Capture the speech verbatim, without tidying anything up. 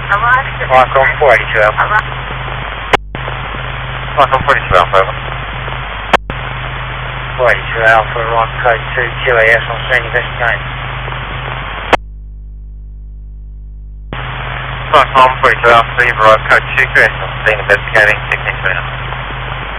Welcome forty-two Alpha. Welcome forty-two Alpha. forty-two Alpha, wrong code two Q A S on standing investigation. Welcome forty-two Alpha, you've arrived code two Q A S on standing investigating techniques right now.